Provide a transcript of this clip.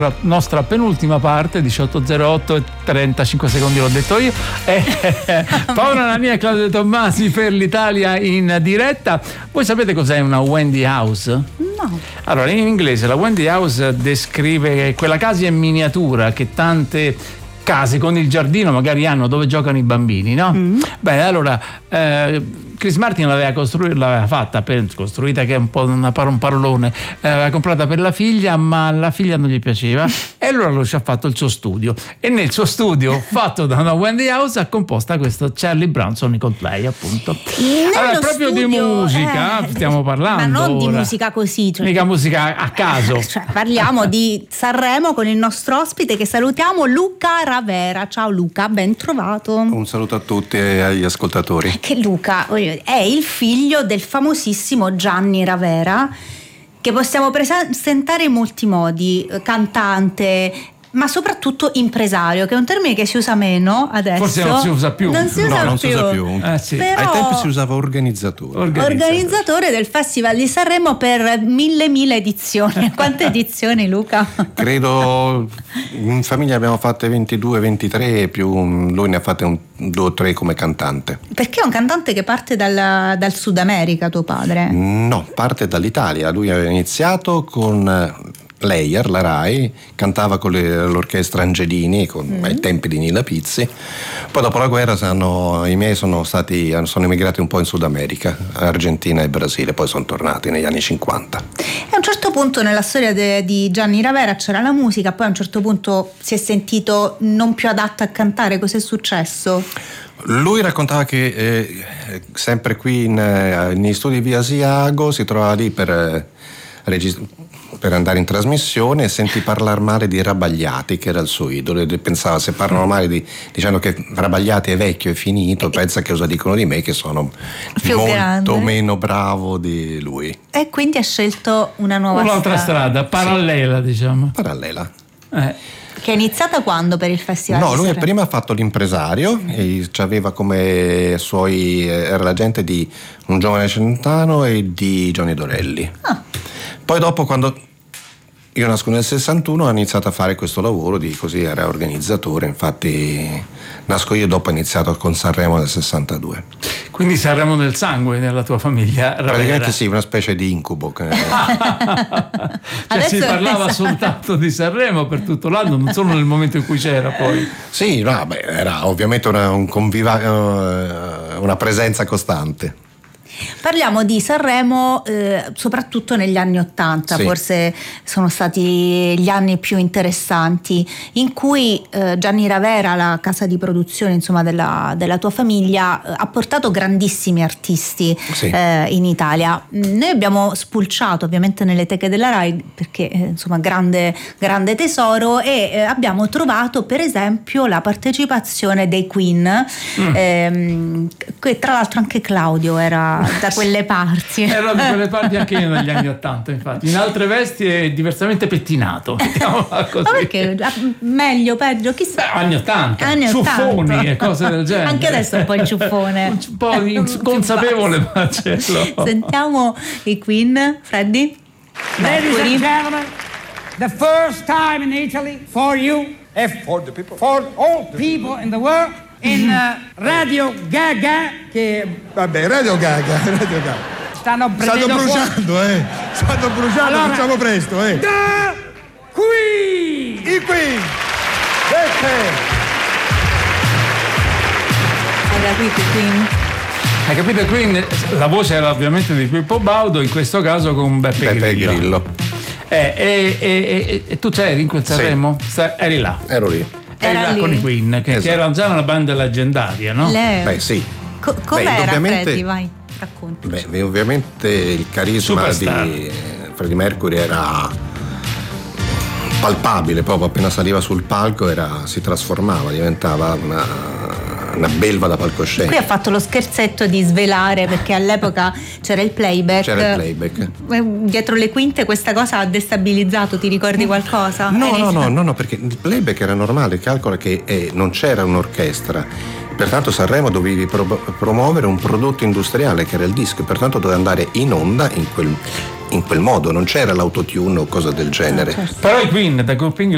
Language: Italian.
La nostra penultima parte, 18:08 e 35 secondi, l'ho detto io. Paola Nania e Claudio Tommasi per l'Italia in diretta. Voi sapete cos'è una Wendy House? No. Allora, in inglese la Wendy House descrive quella casa in miniatura che tante case con il giardino magari hanno, dove giocano i bambini, no? Beh, allora Chris Martin l'aveva fatta, costruita, che è un po' un parolone, l'aveva comprata per la figlia, ma la figlia non gli piaceva e allora lo ci ha fatto il suo studio, e nel suo studio fatto da una Wendy House ha composta questo Charlie Brown Sonic Play, appunto. Allora, proprio studio, di musica stiamo parlando, ma non ora. Di musica così, cioè, mica musica a caso, cioè, parliamo di Sanremo con il nostro ospite che salutiamo, Luca Ravera. Ciao Luca, ben trovato. Un saluto a tutti e agli ascoltatori. Che Luca è il figlio del famosissimo Gianni Ravera, che possiamo presentare in molti modi: cantante, ma soprattutto impresario, che è un termine che si usa meno adesso. Forse non si usa più. Non si usa più. Sì. Però ai tempi si usava organizzatore del Festival di Sanremo per mille edizioni. Quante edizioni, Luca? Credo in famiglia abbiamo fatte 22-23, più lui ne ha fatte 2 o 3 come cantante. Perché è un cantante che parte dal Sud America, tuo padre? No, parte dall'Italia. Lui aveva iniziato con Layer, la Rai, cantava con l'orchestra Angelini ai tempi di Nilla Pizzi. Poi dopo la guerra i miei sono emigrati un po' in Sud America, Argentina e Brasile, poi sono tornati negli anni 50. E a un certo punto nella storia di Gianni Ravera c'era la musica, poi a un certo punto si è sentito non più adatto a cantare. Cos'è successo? Lui raccontava che sempre qui negli studi di Via Asiago si trovava lì per andare in trasmissione e sentì parlare male di Rabagliati, che era il suo idolo, e pensava, se parlano male dicendo che Rabagliati è vecchio e finito, pensa che cosa dicono di me, che sono più molto grande, meno bravo di lui. E quindi ha scelto un'altra strada parallela, sì. Diciamo parallela. Che è iniziata quando per il Festival? No, lui prima ha fatto l'impresario e aveva come suoi, era l'agente di Un giovane Celentano e di Johnny Dorelli. Poi dopo, quando io nasco nel 61, ha iniziato a fare questo lavoro così, era organizzatore. Infatti nasco io, dopo ha iniziato con Sanremo nel 62. Quindi Sanremo nel sangue nella tua famiglia, Ravera? Praticamente sì, una specie di incubo. Cioè si parlava soltanto di Sanremo per tutto l'anno, non solo nel momento in cui c'era poi. Sì, era ovviamente una presenza costante. Parliamo di Sanremo soprattutto negli anni '80, sì. Forse sono stati gli anni più interessanti, in cui Gianni Ravera, la casa di produzione insomma della tua famiglia, ha portato grandissimi artisti, sì. In Italia. Noi abbiamo spulciato ovviamente nelle teche della Rai, perché insomma grande tesoro, e abbiamo trovato per esempio la partecipazione dei Queen, che tra l'altro anche Claudio era da quelle parti. Era di quelle parti anche io negli anni '80, infatti. In altre vesti e diversamente pettinato. Così. Ma perché? Meglio, peggio, chissà. Anni '80. Ciuffoni e cose del genere. Anche adesso è un po' il ciuffone. Un po' inconsapevole, ma ce l'ho. Sentiamo i Queen, Freddy. Ladies and gentlemen, the first time in Italy for you, for the people, for all people in the world, in Radio Gaga, che vabbè, Radio Gaga stanno bruciando, allora, facciamo presto, The Queen, i Queen. Hai capito? Queen, la voce era ovviamente di Pippo Baudo, in questo caso con Beppe Grillo. E tu c'eri in quel Sanremo? Sì. Eri là? Ero lì. Era con i Queen, che erano già una banda leggendaria, no? Beh, sì. Com'era Freddy? Vai, racconti. Beh, ovviamente il carisma Superstar di Freddie Mercury era palpabile, proprio appena saliva sul palco si trasformava, diventava una belva da palcoscenico. Qui ha fatto lo scherzetto di svelare, perché all'epoca c'era il playback. Dietro le quinte questa cosa ha destabilizzato, ti ricordi qualcosa? No, perché il playback era normale, calcola che non c'era un'orchestra, pertanto Sanremo dovevi promuovere un prodotto industriale che era il disco, pertanto doveva andare in onda in quel modo, non c'era l'autotune o cosa del genere. Però i Queen da gruppo inglese